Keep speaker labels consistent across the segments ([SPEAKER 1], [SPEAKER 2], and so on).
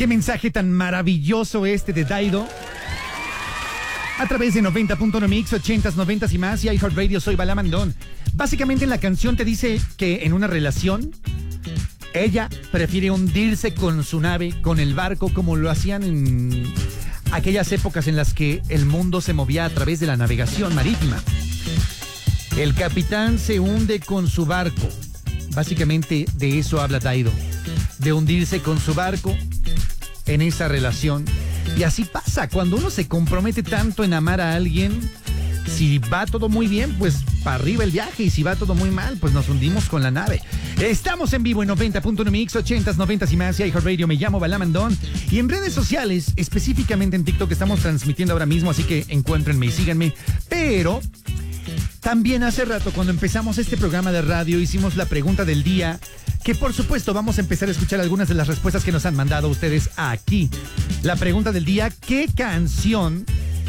[SPEAKER 1] Qué mensaje tan maravilloso este de Daido. A través de 90.1 Mix, 80s, 90s y más, y iHeartRadio, soy Balamandón. Básicamente en la canción te dice que en una relación ella prefiere hundirse con su nave, con el barco, como lo hacían en aquellas épocas en las que el mundo se movía a través de la navegación marítima. El capitán se hunde con su barco. Básicamente de eso habla Daido, de hundirse con su barco en esa relación. Y así pasa, cuando uno se compromete tanto en amar a alguien, si va todo muy bien, pues para arriba el viaje, y si va todo muy mal, pues nos hundimos con la nave. Estamos en vivo en 90.1 Mix, 80s, 90s y más, y iHeartRadio. Me llamo Balamandón, y en redes sociales, específicamente en TikTok, estamos transmitiendo ahora mismo, así que encuéntrenme y síganme. Pero también hace rato, cuando empezamos este programa de radio, hicimos la pregunta del día, que por supuesto vamos a empezar a escuchar algunas de las respuestas que nos han mandado ustedes aquí. La pregunta del día: ¿qué canción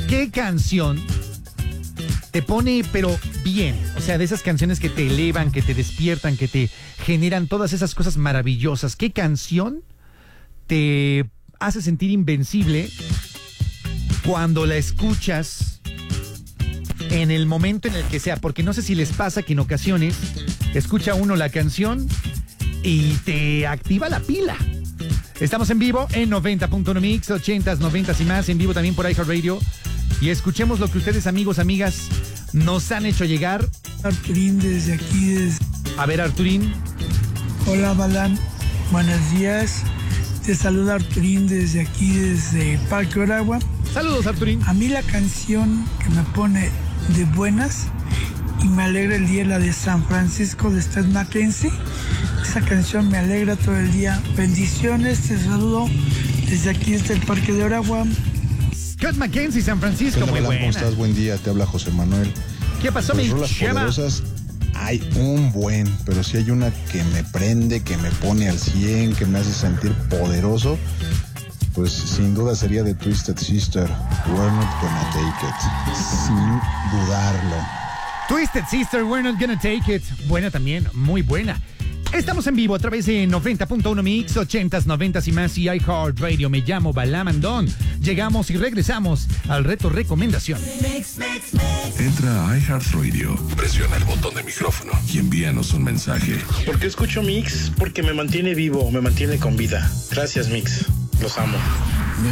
[SPEAKER 1] te pone pero bien? O sea, de esas canciones que te elevan, que te despiertan, que te generan todas esas cosas maravillosas. ¿Qué canción te hace sentir invencible cuando la escuchas en el momento en el que sea? Porque no sé si les pasa que en ocasiones escucha uno la canción y te activa la pila. Estamos en vivo en 90.1 Mix, 80s, 90s y más, en vivo también por iHeartRadio. Y escuchemos lo que ustedes, amigos, amigas, nos han hecho llegar.
[SPEAKER 2] Arturín desde aquí.
[SPEAKER 1] A ver, Arturín.
[SPEAKER 2] Hola, Balán. Buenos días. Te saluda Arturín desde aquí, desde Parque Oragua.
[SPEAKER 1] Saludos, Arturín.
[SPEAKER 2] A mí la canción que me pone de buenas y me alegra el día es la de San Francisco de Stan Mackenzie. Esa canción me alegra todo el día. Bendiciones, te saludo desde aquí, desde el Parque de Oragua.
[SPEAKER 1] Scott Mackenzie, San Francisco, muy buena.
[SPEAKER 3] ¿Cómo estás? Buen día, te habla José Manuel.
[SPEAKER 1] ¿Qué pasó,
[SPEAKER 3] pues
[SPEAKER 1] mi
[SPEAKER 3] rolas
[SPEAKER 1] chava?
[SPEAKER 3] Poderosas, hay un buen, pero si hay una que me prende, que me pone al 100, que me hace sentir poderoso, pues sin duda sería de Twisted Sister, We're Not Gonna Take It, sin dudarlo.
[SPEAKER 1] Twisted Sister, We're Not Gonna Take It. Buena también, muy buena. Estamos en vivo a través de 90.1 Mix, 80s, 90s y más, y iHeartRadio. Me llamo Balamandón. Llegamos y regresamos al reto recomendación.
[SPEAKER 4] Entra a iHeartRadio, presiona el botón de micrófono y envíanos un mensaje.
[SPEAKER 5] ¿Por qué escucho Mix? Porque me mantiene vivo, me mantiene con vida. Gracias, Mix. Los amo.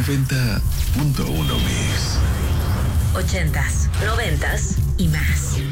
[SPEAKER 4] 90.1 Mix.
[SPEAKER 6] 80s, 90s y más.